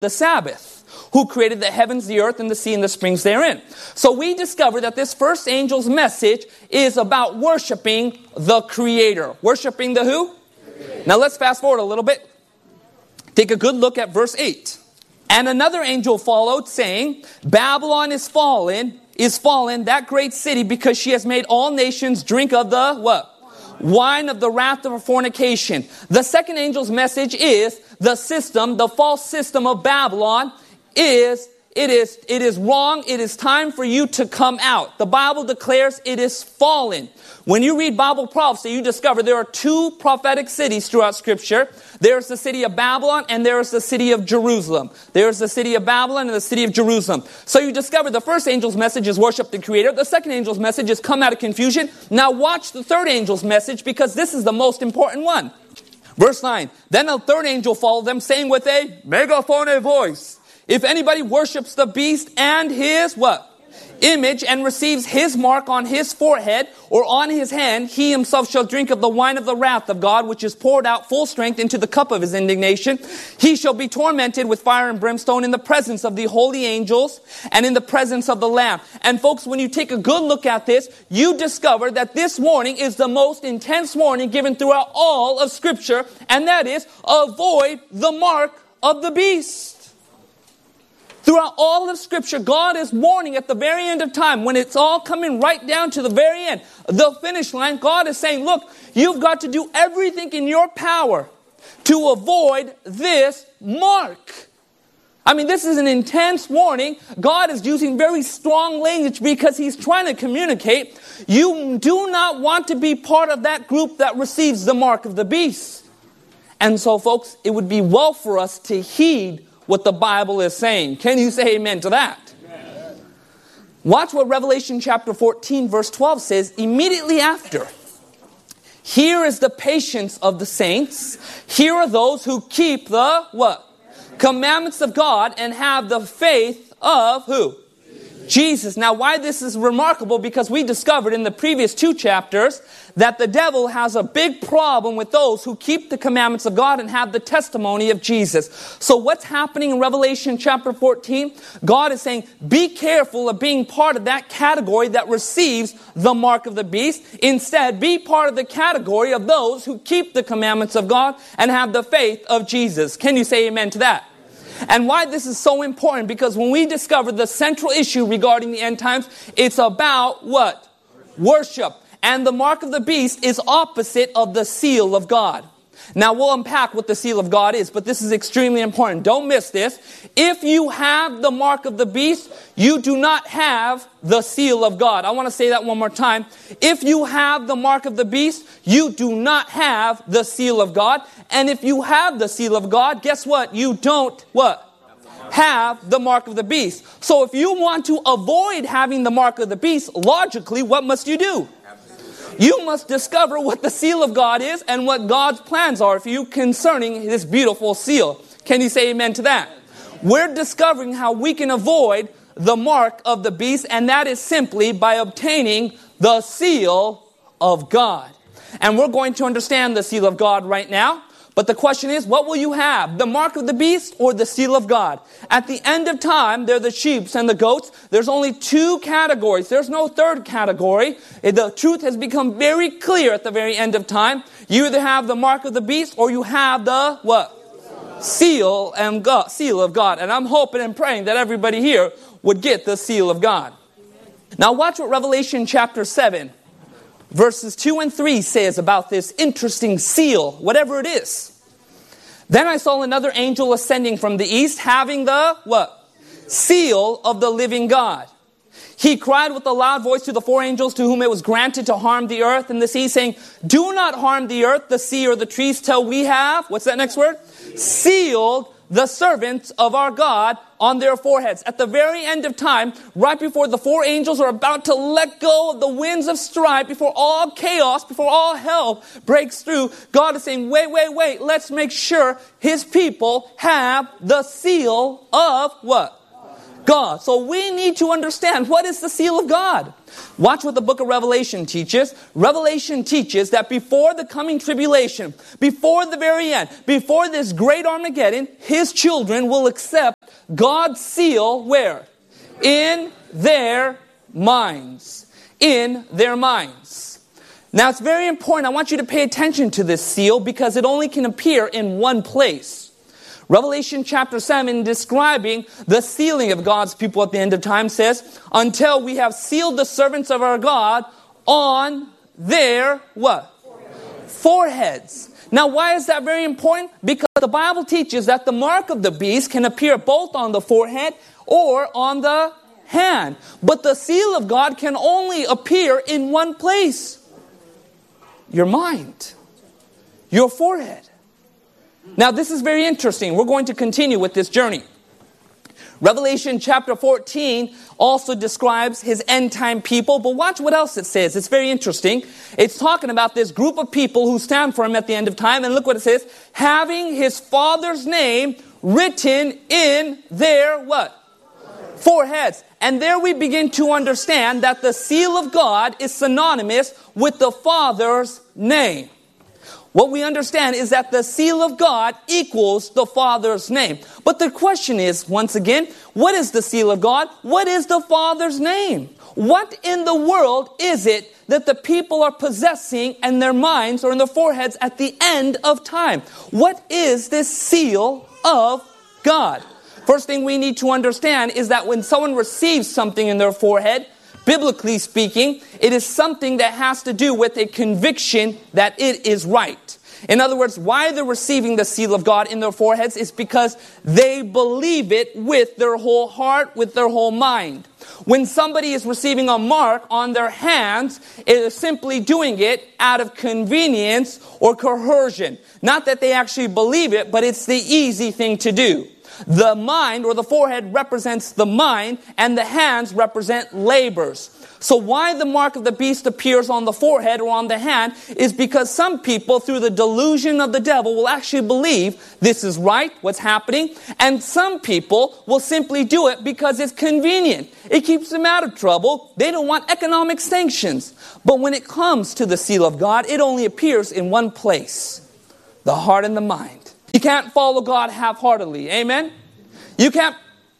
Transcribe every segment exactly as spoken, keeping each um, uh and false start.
the Sabbath, who created the heavens, the earth, and the sea, and the springs therein. So we discover that this first angel's message is about worshiping the Creator. Worshiping the who? Creator. Now let's fast forward a little bit. Take a good look at verse eight. And another angel followed, saying, Babylon is fallen, is fallen, that great city, because she has made all nations drink of the, what? Wine of the wrath of her fornication. The second angel's message is the system, the false system of Babylon is, it is, it is wrong. It is time for you to come out. The Bible declares it is fallen. When you read Bible prophecy, you discover there are two prophetic cities throughout Scripture. There's the city of Babylon and there's the city of Jerusalem. There's the city of Babylon and the city of Jerusalem. So you discover the first angel's message is worship the Creator. The second angel's message is come out of confusion. Now watch the third angel's message, because this is the most important one. Verse nine, then the third angel followed them, saying with a megaphone voice, if anybody worships the beast and his what? Image, and receives his mark on his forehead or on his hand, he himself shall drink of the wine of the wrath of God, which is poured out full strength into the cup of his indignation. He shall be tormented with fire and brimstone in the presence of the holy angels and in the presence of the Lamb. And folks, when you take a good look at this, you discover that this warning is the most intense warning given throughout all of Scripture, and that is, avoid the mark of the beast. Throughout all of Scripture, God is warning at the very end of time, when it's all coming right down to the very end, the finish line, God is saying, look, you've got to do everything in your power to avoid this mark. I mean, this is an intense warning. God is using very strong language because He's trying to communicate. You do not want to be part of that group that receives the mark of the beast. And so, folks, it would be well for us to heed what the Bible is saying. Can you say amen to that? Amen. Watch what Revelation chapter fourteen verse twelve says immediately after. Here is the patience of the saints. Here are those who keep the what? Commandments of God and have the faith of who? Jesus. Now, why this is remarkable, because we discovered in the previous two chapters that the devil has a big problem with those who keep the commandments of God and have the testimony of Jesus. So what's happening in Revelation chapter fourteen? God is saying, be careful of being part of that category that receives the mark of the beast. Instead, be part of the category of those who keep the commandments of God and have the faith of Jesus. Can you say amen to that? And why this is so important, because when we discover the central issue regarding the end times, it's about what? Worship. And the mark of the beast is opposite of the seal of God. Now we'll unpack what the seal of God is, but this is extremely important. Don't miss this. If you have the mark of the beast, you do not have the seal of God. I want to say that one more time. If you have the mark of the beast, you do not have the seal of God. And if you have the seal of God, guess what? You don't what? Have the mark of the beast. So if you want to avoid having the mark of the beast, logically, what must you do? You must discover what the seal of God is and what God's plans are for you concerning this beautiful seal. Can you say amen to that? We're discovering how we can avoid the mark of the beast, and that is simply by obtaining the seal of God. And we're going to understand the seal of God right now. But the question is, what will you have? The mark of the beast or the seal of God? At the end of time, they're the sheep and the goats. There's only two categories. There's no third category. The truth has become very clear at the very end of time. You either have the mark of the beast or you have the what? Seal and God, seal of God. And I'm hoping and praying that everybody here would get the seal of God. Now watch what Revelation chapter seven. Verses two and three says about this interesting seal, whatever it is. Then I saw another angel ascending from the east, having the, what? Seal of the living God. He cried with a loud voice to the four angels to whom it was granted to harm the earth and the sea, saying, do not harm the earth, the sea, or the trees till we have, what's that next word? Sealed the servants of our God on their foreheads. At the very end of time, right before the four angels are about to let go of the winds of strife, before all chaos, before all hell breaks through, God is saying, wait, wait, wait, let's make sure His people have the seal of what? God. So we need to understand, what is the seal of God? Watch what the book of Revelation teaches. Revelation teaches that before the coming tribulation, before the very end, before this great Armageddon, His children will accept God's seal where? In their minds. In their minds. Now it's very important. I want you to pay attention to this seal because it only can appear in one place. Revelation chapter seven, describing the sealing of God's people at the end of time, says, until we have sealed the servants of our God on their what? Foreheads. Foreheads. Now why is that very important? Because the Bible teaches that the mark of the beast can appear both on the forehead or on the hand. But the seal of God can only appear in one place. Your mind. Your forehead. Now this is very interesting. We're going to continue with this journey. Revelation chapter fourteen also describes his end time people. But watch what else it says. It's very interesting. It's talking about this group of people who stand for him at the end of time. And look what it says. Having his Father's name written in their what? Foreheads. And there we begin to understand that the seal of God is synonymous with the Father's name. What we understand is that the seal of God equals the Father's name. But the question is, once again, what is the seal of God? What is the Father's name? What in the world is it that the people are possessing in their minds or in their foreheads at the end of time? What is this seal of God? First thing we need to understand is that when someone receives something in their forehead, biblically speaking, it is something that has to do with a conviction that it is right. In other words, why they're receiving the seal of God in their foreheads is because they believe it with their whole heart, with their whole mind. When somebody is receiving a mark on their hands, it is simply doing it out of convenience or coercion. Not that they actually believe it, but it's the easy thing to do. The mind or the forehead represents the mind, and the hands represent labors. So why the mark of the beast appears on the forehead or on the hand is because some people, through the delusion of the devil, will actually believe this is right, what's happening. And some people will simply do it because it's convenient. It keeps them out of trouble. They don't want economic sanctions. But when it comes to the seal of God, it only appears in one place. The heart and the mind. You can't follow God half-heartedly. Amen? You can't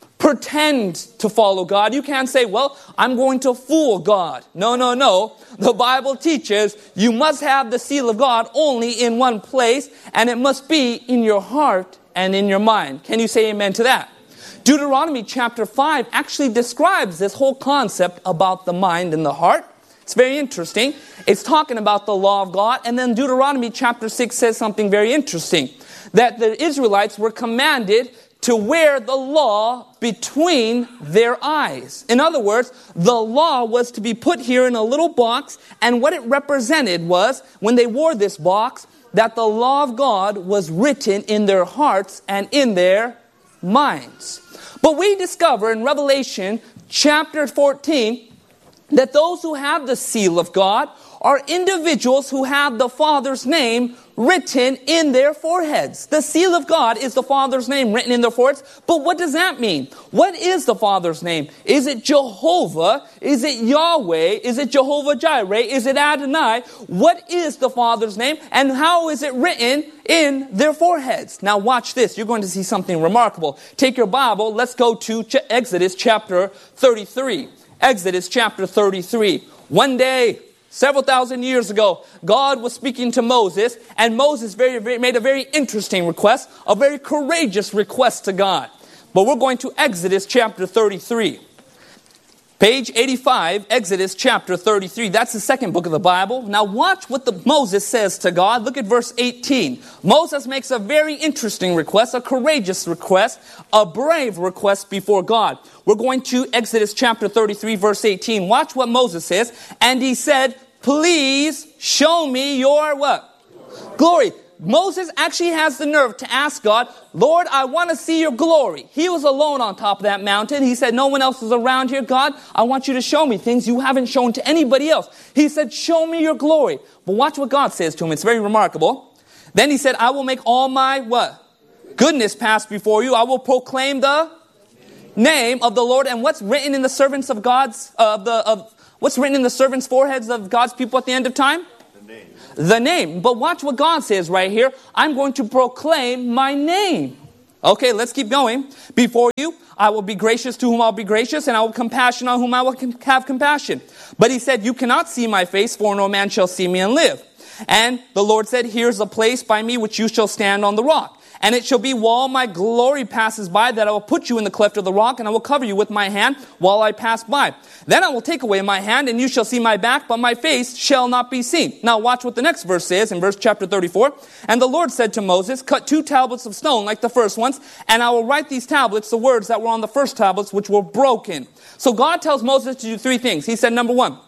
pretend to follow God. You can't say, well, I'm going to fool God. No, no, no. The Bible teaches you must have the seal of God only in one place, and it must be in your heart and in your mind. Can you say amen to that? Deuteronomy chapter five actually describes this whole concept about the mind and the heart. It's very interesting. It's talking about the law of God. And then Deuteronomy chapter six says something very interesting. That the Israelites were commanded to wear the law between their eyes. In other words, the law was to be put here in a little box. And what it represented was, when they wore this box, that the law of God was written in their hearts and in their minds. But we discover in Revelation chapter fourteen that those who have the seal of God are individuals who have the Father's name written in their foreheads. The seal of God is the Father's name written in their foreheads. But what does that mean? What is the Father's name? Is it Jehovah? Is it Yahweh? Is it Jehovah Jireh? Is it Adonai? What is the Father's name? And how is it written in their foreheads? Now watch this. You're going to see something remarkable. Take your Bible. Let's go to Exodus chapter thirty-three. Exodus chapter thirty-three. One day, several thousand years ago, God was speaking to Moses, and Moses very, very, made a very interesting request, a very courageous request to God. But we're going to Exodus chapter thirty-three. Page eighty-five, Exodus chapter thirty-three. That's the second book of the Bible. Now watch what the Moses says to God. Look at verse eighteen. Moses makes a very interesting request, a courageous request, a brave request before God. We're going to Exodus chapter thirty-three, verse eighteen. Watch what Moses says. And he said, please show me your what? Glory. Moses actually has the nerve to ask God, Lord, I want to see your glory. He was alone on top of that mountain. He said, no one else is around here. God, I want you to show me things you haven't shown to anybody else. He said, show me your glory. But watch what God says to him. It's very remarkable. Then he said, I will make all my what? Goodness pass before you. I will proclaim the name of the Lord. And what's written in the servants of God's, uh, the, of, what's written in the servants' foreheads of God's people at the end of time? The name. But watch what God says right here. I'm going to proclaim my name. Okay, let's keep going. Before you, I will be gracious to whom I'll be gracious, and I will have compassion on whom I will have compassion. But he said, you cannot see my face, for no man shall see me and live. And the Lord said, here's a place by me which you shall stand on the rock. And it shall be while my glory passes by that I will put you in the cleft of the rock, and I will cover you with my hand while I pass by. Then I will take away my hand, and you shall see my back, but my face shall not be seen. Now watch what the next verse says in verse chapter thirty-four. And the Lord said to Moses, cut two tablets of stone like the first ones, and I will write these tablets, the words that were on the first tablets, which were broken. So God tells Moses to do three things. He said, number one,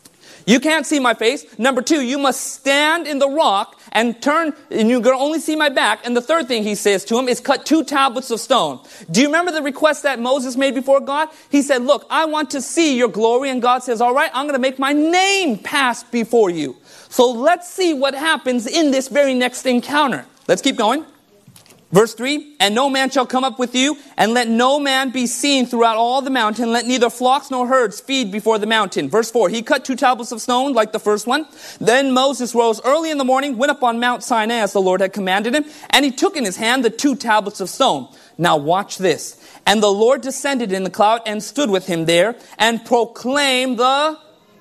you can't see my face. Number two, you must stand in the rock and turn, and you're going to only see my back. And the third thing he says to him is cut two tablets of stone. Do you remember the request that Moses made before God? He said, look, I want to see your glory. And God says, all right, I'm going to make my name pass before you. So let's see what happens in this very next encounter. Let's keep going. Verse three, and no man shall come up with you, and let no man be seen throughout all the mountain. Let neither flocks nor herds feed before the mountain. Verse four, he cut two tablets of stone like the first one. Then Moses rose early in the morning, went up on Mount Sinai as the Lord had commanded him, and he took in his hand the two tablets of stone. Now watch this. And the Lord descended in the cloud and stood with him there, and proclaimed the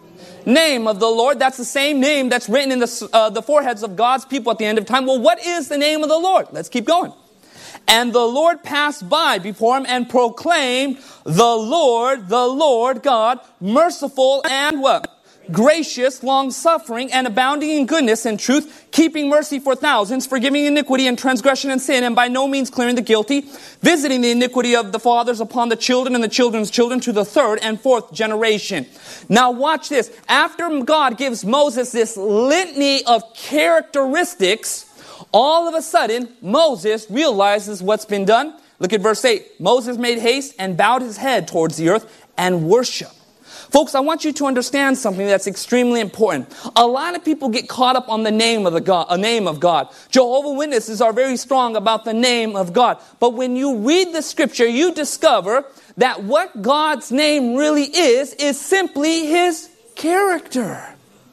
name of the Lord. That's the same name that's written in the, uh, the foreheads of God's people at the end of time. Well, what is the name of the Lord? Let's keep going. And the Lord passed by before him and proclaimed, the Lord, the Lord God, merciful and what? Gracious, long-suffering, and abounding in goodness and truth, keeping mercy for thousands, forgiving iniquity and transgression and sin, and by no means clearing the guilty, visiting the iniquity of the fathers upon the children and the children's children to the third and fourth generation. Now watch this. After God gives Moses this litany of characteristics, all of a sudden, Moses realizes what's been done. Look at verse eight. Moses made haste and bowed his head towards the earth and worshiped. Folks, I want you to understand something that's extremely important. A lot of people get caught up on the name of the God, a name of God. Jehovah's Witnesses are very strong about the name of God. But when you read the scripture, you discover that what God's name really is, is simply his character.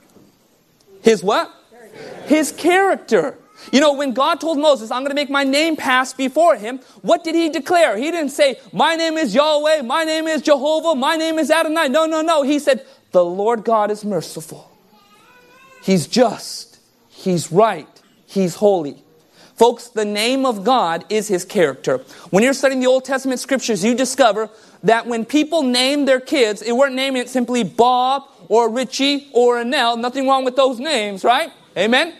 His what? His character. You know, when God told Moses, I'm going to make my name pass before him, what did he declare? He didn't say, my name is Yahweh, my name is Jehovah, my name is Adonai. No, no, no. He said, the Lord God is merciful. He's just. He's right. He's holy. Folks, the name of God is his character. When you're studying the Old Testament scriptures, you discover that when people named their kids, they weren't naming it simply Bob or Richie or Annelle. Nothing wrong with those names, right? Amen?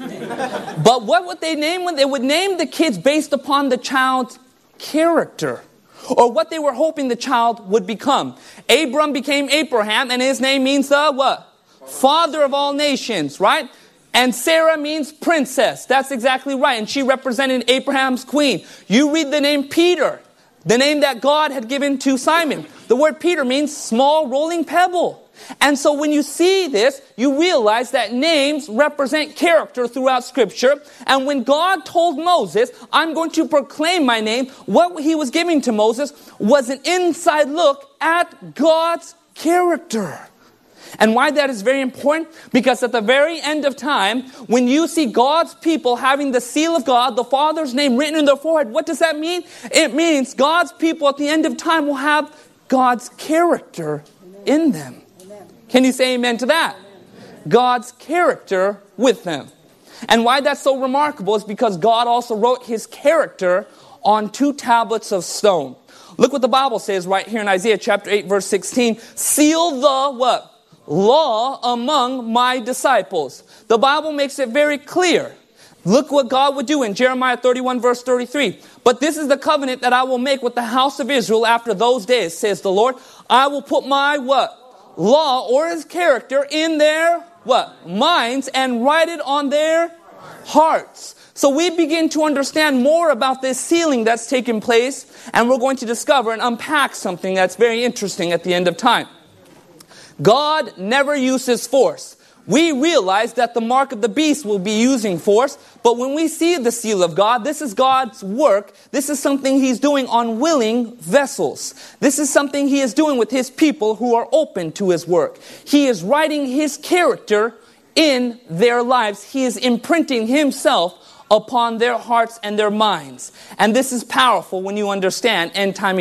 But what would they name when they would name the kids based upon the child's character or what they were hoping the child would become? Abram became Abraham, and his name means the what? Father of all nations, right? And Sarah means princess. That's exactly right. And she represented Abraham's queen. You read the name Peter, the name that God had given to Simon. The word Peter means small rolling pebble. And so when you see this, you realize that names represent character throughout Scripture. And when God told Moses, I'm going to proclaim my name, what he was giving to Moses was an inside look at God's character. And why that is very important? Because at the very end of time, when you see God's people having the seal of God, the Father's name written in their forehead, what does that mean? It means God's people at the end of time will have God's character in them. Can you say amen to that? God's character with them. And why that's so remarkable is because God also wrote his character on two tablets of stone. Look what the Bible says right here in Isaiah chapter eight verse sixteen. Seal the what? Law among my disciples. The Bible makes it very clear. Look what God would do in Jeremiah thirty-one verse thirty-three. But this is the covenant that I will make with the house of Israel after those days, says the Lord. I will put my what? Law or his character in their what? Minds, and write it on their hearts. So we begin to understand more about this sealing that's taken place, and we're going to discover and unpack something that's very interesting at the end of time. God never uses force. We realize that the mark of the beast will be using force, but when we see the seal of God, this is God's work. This is something he's doing on willing vessels. This is something he is doing with his people who are open to his work. He is writing his character in their lives. He is imprinting himself upon their hearts and their minds. And this is powerful when you understand end time